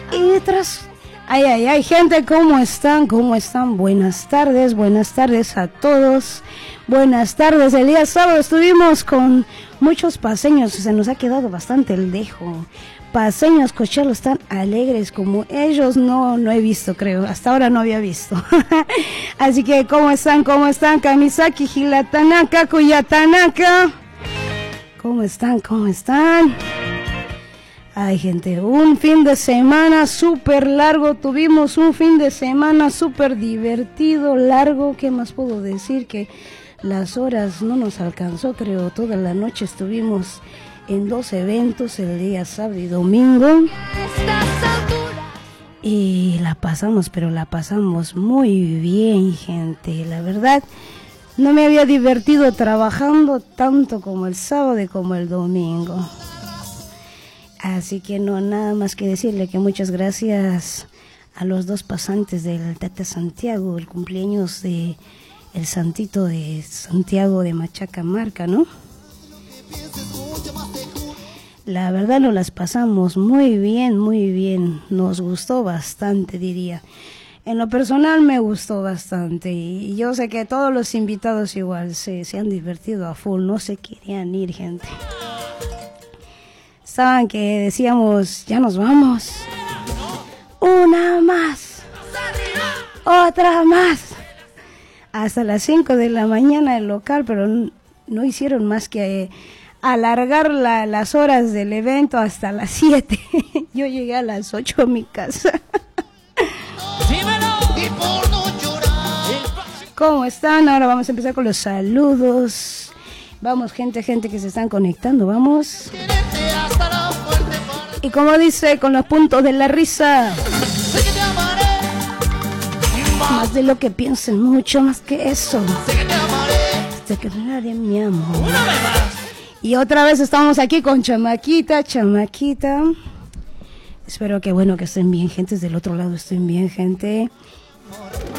Y tras... Ay, gente, ¿cómo están? ¿Cómo están? Buenas tardes a todos. Buenas tardes. El día sábado estuvimos con muchos paseños, se nos ha quedado bastante el dejo. Paseños, cochelos tan alegres como ellos no he visto, creo. Hasta ahora no había visto. Así que, ¿cómo están? Kamisaki, Hilatanaka, Kuyatanaka. ¿Cómo están? Ay, gente, un fin de semana súper largo. Tuvimos un fin de semana súper divertido, largo. ¿Qué más puedo decir? Que las horas no nos alcanzó, creo. Toda la noche estuvimos en 2 eventos, el día sábado y domingo. Y la pasamos muy bien, gente. La verdad, no me había divertido trabajando tanto como el sábado y como el domingo. Así que no, nada más que decirle que muchas gracias a los 2 pasantes del Tata Santiago, el cumpleaños de el santito de Santiago de Machacamarca, ¿no? La verdad nos las pasamos muy bien, nos gustó bastante, diría. En lo personal me gustó bastante y yo sé que todos los invitados igual se han divertido a full, no se querían ir, gente. Estaban que decíamos, ya nos vamos. Una más. Otra más. Hasta las 5 de la mañana el local, pero no hicieron más que alargar las horas del evento hasta las 7. Yo llegué a las 8 a mi casa. ¿Cómo están? Ahora vamos a empezar con los saludos. Vamos, gente que se están conectando, vamos. Y como dice, con los puntos de la risa. Más de lo que piensen, mucho más que eso. Hasta que nadie me amó. Y otra vez estamos aquí con Chamaquita. Espero que que estén bien, gente. Del otro lado estén bien, gente.